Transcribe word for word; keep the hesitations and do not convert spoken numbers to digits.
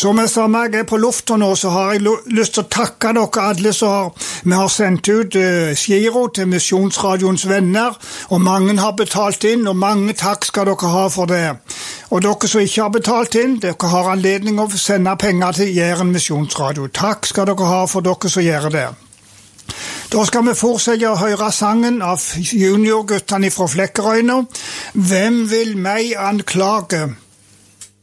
Som jeg sa meg er på lufta nå, så har jeg lyst til å takke dere alle som har, vi har sendt ut uh, giro til Misjonsradions venner, og mange har betalt inn, og mange takk skal dere ha for det. Og dere som ikke har betalt inn, dere har anledning å sende penger til Jæren Misjonsradio. Takk skal dere ha for dere som gjør det. Da skal vi fortsette å høre sangen av juniorguttene fra Flekkerøyna. Hvem vil meg anklage?